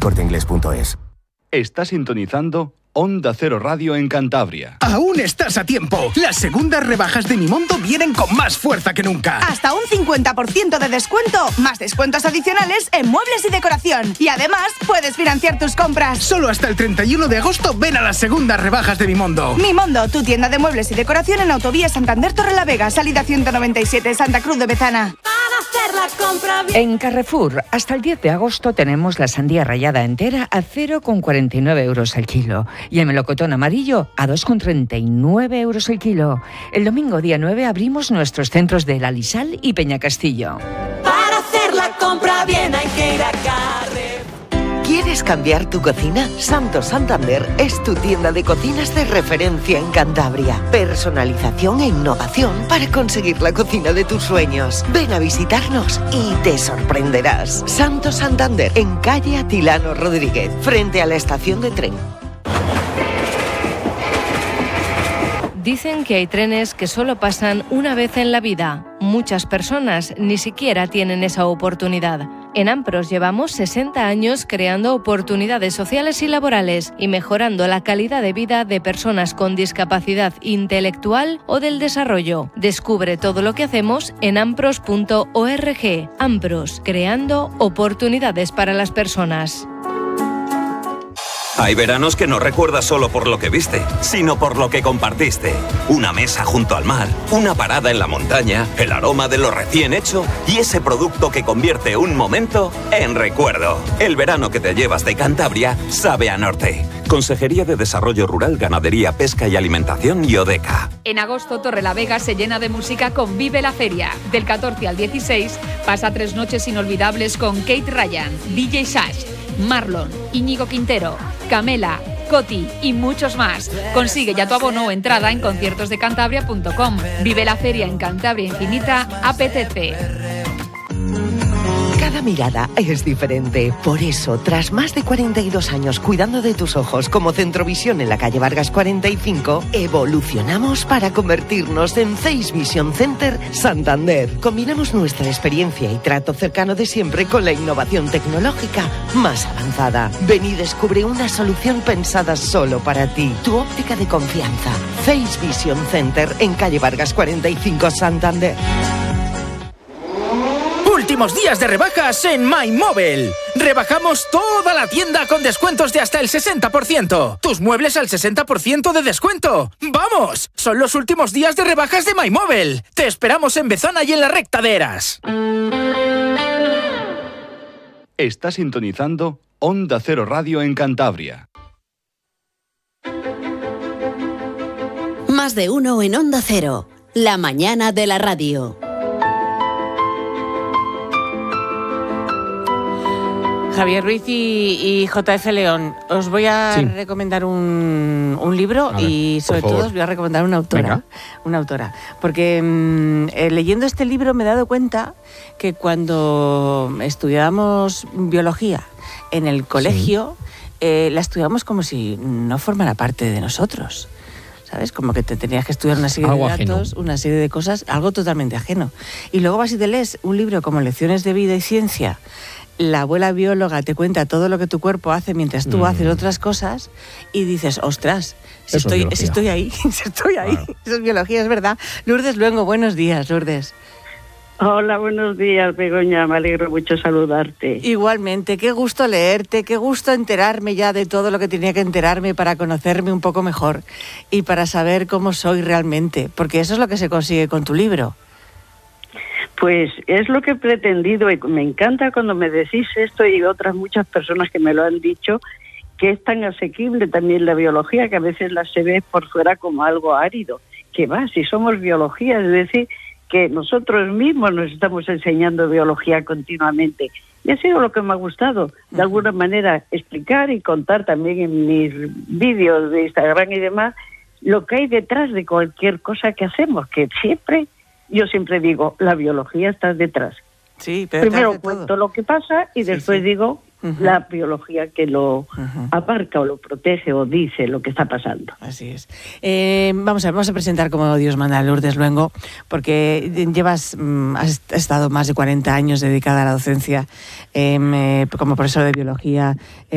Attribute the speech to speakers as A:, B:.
A: elcorteinglés.es.
B: Está sintonizando Onda Cero Radio en Cantabria.
C: ¡Aún estás a tiempo! Las segundas rebajas de Mimondo vienen con más fuerza que nunca.
D: Hasta un 50% de descuento, más descuentos adicionales en muebles y decoración. Y además, puedes financiar tus compras.
C: Solo hasta el 31 de agosto ven a las segundas rebajas de Mimondo.
D: Mimondo, tu tienda de muebles y decoración en Autovía Santander Torrelavega, salida 197, Santa Cruz de Bezana.
E: Hacer la compra bien.
F: En Carrefour, hasta el 10 de agosto tenemos la sandía rallada entera a 0,49 euros el kilo y el melocotón amarillo a 2,39 euros el kilo. El domingo día 9 abrimos nuestros centros de La Lisal y Peñacastillo.
E: Para hacer la compra bien hay que ir a Carrefour.
G: ¿Quieres cambiar tu cocina? Santo Santander es tu tienda de cocinas de referencia en Cantabria. Personalización e innovación para conseguir la cocina de tus sueños. Ven a visitarnos y te sorprenderás. Santo Santander, en calle Atilano Rodríguez, frente a la estación de tren.
H: Dicen que hay trenes que solo pasan una vez en la vida. Muchas personas ni siquiera tienen esa oportunidad. En Ampros llevamos 60 años creando oportunidades sociales y laborales y mejorando la calidad de vida de personas con discapacidad intelectual o del desarrollo. Descubre todo lo que hacemos en ampros.org. Ampros, creando oportunidades para las personas.
I: Hay veranos que no recuerdas solo por lo que viste, sino por lo que compartiste. Una mesa junto al mar, una parada en la montaña, el aroma de lo recién hecho y ese producto que convierte un momento en recuerdo. El verano que te llevas de Cantabria sabe a norte. Consejería de Desarrollo Rural, Ganadería, Pesca y Alimentación y Odeca.
J: En agosto, Torrelavega se llena de música con Vive la Feria. Del 14 al 16, pasa 3 noches inolvidables con Kate Ryan, DJ Sash, Marlon, Íñigo Quintero, Camela, Coti y muchos más. Consigue ya tu abono o entrada en conciertosdecantabria.com. Vive la feria en Cantabria Infinita, apetece.
G: Cada mirada es diferente. Por eso, tras más de 42 años cuidando de tus ojos como Centrovisión en la calle Vargas 45, evolucionamos para convertirnos en Face Vision Center Santander. Combinamos nuestra experiencia y trato cercano de siempre con la innovación tecnológica más avanzada. Ven y descubre una solución pensada solo para ti. Tu óptica de confianza. Face Vision Center en calle Vargas 45, Santander.
C: Últimos días de rebajas en MyMobile. Rebajamos toda la tienda con descuentos de hasta el 60%. Tus muebles al 60% de descuento. ¡Vamos! Son los últimos días de rebajas de MyMobile. Te esperamos en Bezana y en la Recta de Eras.
B: Está sintonizando Onda Cero Radio en Cantabria.
K: Más de uno en Onda Cero. La mañana de la radio.
L: Javier Ruiz y JF León, os voy a recomendar un libro y sobre todo os voy a recomendar una autora, porque leyendo este libro me he dado cuenta que cuando estudiábamos biología en el colegio, la estudiamos como si no formara parte de nosotros. ¿Sabes? Como que te tenías que estudiar una serie de datos, una serie de cosas, algo totalmente ajeno. Y luego vas y te lees un libro como Lecciones de Vida y Ciencia. La abuela bióloga te cuenta todo lo que tu cuerpo hace mientras tú haces otras cosas y dices, ostras, si estoy ahí. Claro. Eso es biología, es verdad. Lourdes Luengo, buenos días, Lourdes.
M: Hola, buenos días, Begoña, me alegro mucho saludarte.
L: Igualmente, qué gusto leerte, qué gusto enterarme ya de todo lo que tenía que enterarme para conocerme un poco mejor y para saber cómo soy realmente, porque eso es lo que se consigue con tu libro.
M: Pues es lo que he pretendido y me encanta cuando me decís esto y otras muchas personas que me lo han dicho, que es tan asequible también la biología, que a veces la se ve por fuera como algo árido. Que va, si somos biología, es decir, que nosotros mismos nos estamos enseñando biología continuamente. Y ha sido lo que me ha gustado, de alguna manera, explicar y contar también en mis vídeos de Instagram y demás, lo que hay detrás de cualquier cosa que hacemos, que siempre... Yo siempre digo, la biología está detrás.
L: Sí, pero
M: primero cuento lo que pasa y después digo la biología que lo abarca o lo protege o dice lo que está pasando.
L: Así es. Vamos a presentar como Dios manda a Lourdes Luengo, porque has estado más de 40 años dedicada a la docencia como profesora de biología.